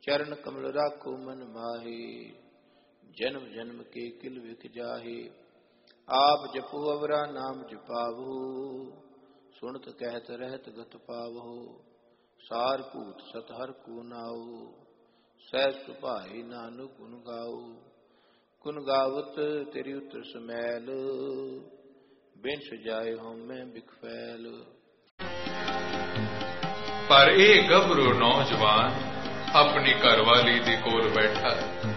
चरण कमल राखो मन माहे, जन्म जन्म के किल विख जाहे। आप जपो अवरा नाम जपावो, सुनत कहत रहत गत पावो। सार भूत सत हर को नाओ, सहज सुभाए नानक गुण गाओ। गुण गावत तेरी उतर समैल, बिन सजाए होमे बिखफैल। पर ਇਹ ਗੱਭਰੂ ਨੌਜਵਾਨ ਆਪਣੀ ਘਰਵਾਲੀ ਦੇ ਕੋਲ ਬੈਠਾ